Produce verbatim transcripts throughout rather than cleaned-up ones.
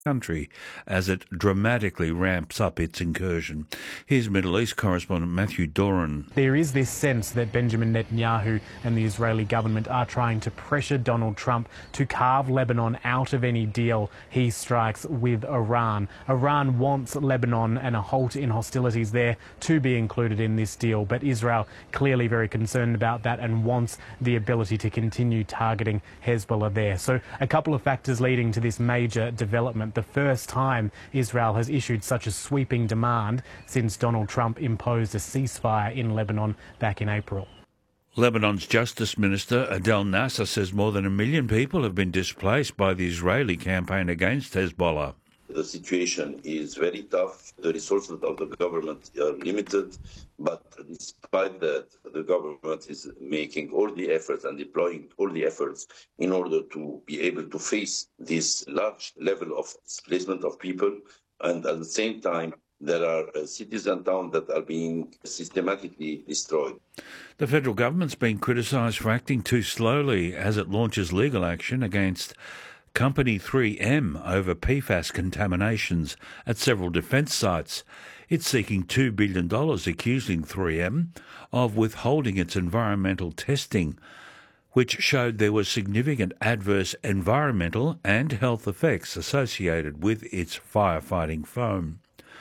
country as it dramatically ramps up its incursion. Here's Middle East correspondent Matthew Doran. There is this sense that Benjamin Netanyahu and the Israeli government are trying to pressure Donald Trump to carve Lebanon out of any deal he strikes with Iran. Iran wants Lebanon and a halt in hostilities there to be included in this deal, but Israel clearly very concerned about that and wants the ability to continue targeting Hezbollah there. So a couple of factors leading to this major development. The first time Israel has issued such a sweeping demand since Donald Trump imposed a ceasefire in Lebanon back in April. Lebanon's Justice Minister Adel Nasser says more than a million people have been displaced by the Israeli campaign against Hezbollah. The situation is very tough. The resources of the government are limited, but despite that, the government is making all the efforts and deploying all the efforts in order to be able to face this large level of displacement of people. And at the same time, there are uh, cities and towns that are being systematically destroyed. The federal government's been criticised for acting too slowly as it launches legal action against Company three M over P FAS contaminations at several defence sites. It's seeking two billion dollars, accusing three M of withholding its environmental testing, which showed there was significant adverse environmental and health effects associated with its firefighting foam.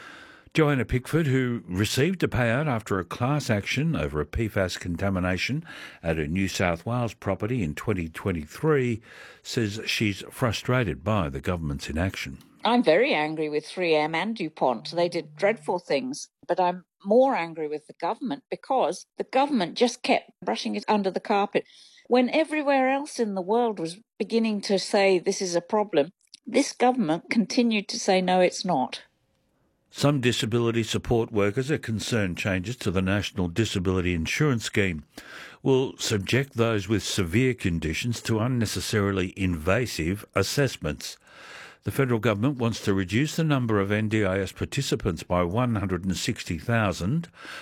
Joanna Pickford, who received a payout after a class action over a P FAS contamination at a New South Wales property in twenty twenty-three, says she's frustrated by the government's inaction. I'm very angry with three M and DuPont. They did dreadful things, but I'm more angry with the government because the government just kept brushing it under the carpet. When everywhere else in the world was beginning to say this is a problem, this government continued to say no, it's not. Some disability support workers are concerned changes to the National Disability Insurance Scheme will subject those with severe conditions to unnecessarily invasive assessments. The federal government wants to reduce the number of N D I S participants by one hundred sixty thousand